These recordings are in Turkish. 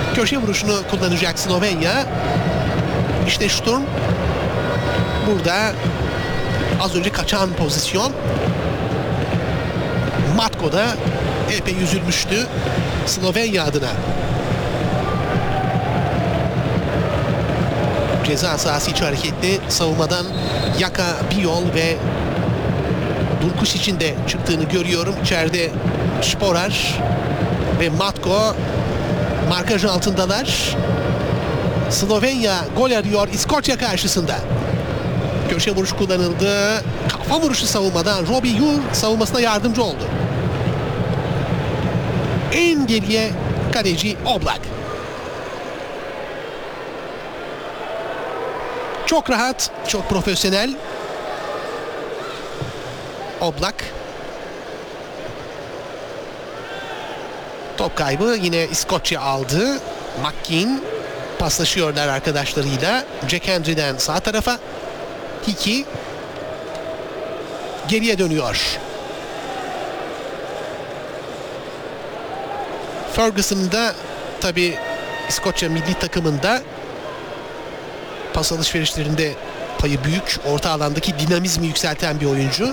Köşe vuruşunu kullanacak Slovenya. İşte Sturm. Burada az önce kaçan pozisyon. Matko da epey üzülmüştü Slovenya adına. Ceza sahası içi hareketli savunmadan Jaka Bijol ve Durkuş için de çıktığını görüyorum. İçeride Sporar ve Matko markaj altındalar. Slovenya gol arıyor İskoçya karşısında. Köşe vuruş kullanıldı. Kafa vuruşu savunmadan Robbie Ure savunmasına yardımcı oldu. En geriye kaleci Oblak. Çok rahat, çok profesyonel. Oblak. Top kaybı yine İskoçya aldı. McKean paslaşıyorlar arkadaşlarıyla. Jack Hendry'den sağ tarafa. Hickey geriye dönüyor. Ferguson da tabi İskoçya milli takımında pas alışverişlerinde payı büyük. Orta alandaki dinamizmi yükselten bir oyuncu.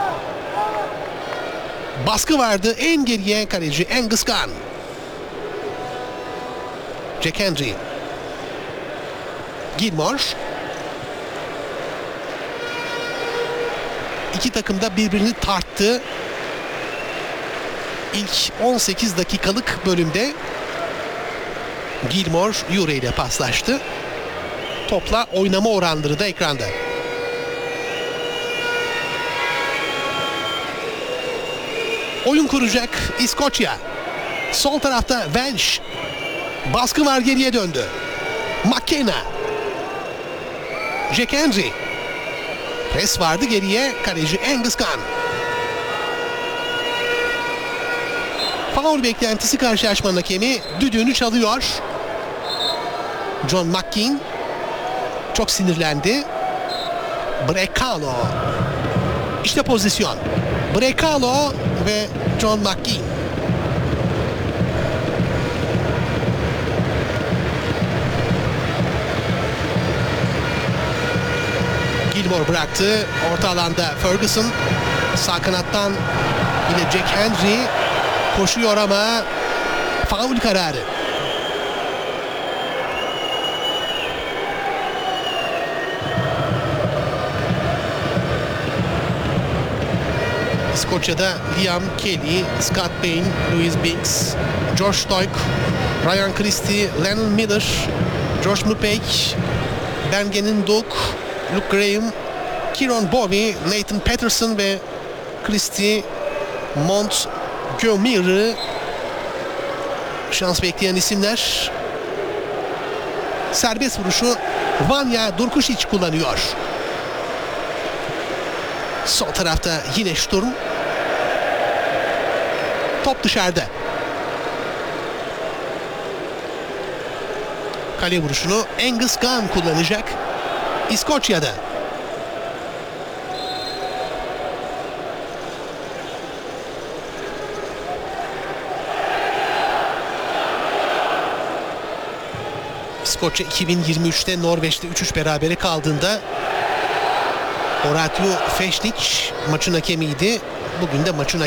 Baskı vardı. En geriye kaleci Angus Gunn. Jack Hendry. Gilmore. İki takım da birbirini tarttı. İlk 18 dakikalık bölümde Gilmore Ure ile paslaştı. Topla oynama oranları da ekranda. Oyun kuracak İskoçya. Sol tarafta Welsh. Baskı var, geriye döndü. McKenna. Jack Hendry. Pres vardı geriye. Kaleci Angus Gunn. Faul beklentisi karşılaşmanın hakemi düdüğünü çalıyor. John McKean çok sinirlendi. Brekalo. İşte pozisyon. Brekalo ve John McKean. Gilmore bıraktı. Orta alanda Ferguson. Sağ kanattan yine Jack Hendry koşuyor ama faul kararı. İskoçya'da Liam Kelly, Scott Bain, Louis Binks, Josh Stoik, Ryan Christie, Lennon Miller, Josh Mupek, Bengenin Duk, Luke Graham, Kieron Bowie, Nathan Patterson ve Christie Montgomery şans bekleyen isimler. Serbest vuruşu Vanya Durkušić kullanıyor. Sol tarafta yine Sturm. Top dışarıda. Kale vuruşunu Angus Gunn kullanacak İskoçya'da. İskoçya 2023'te Norveç'te 3-3 berabere kaldığında Horatio Festic maçın hakemiydi. Bugün de maçın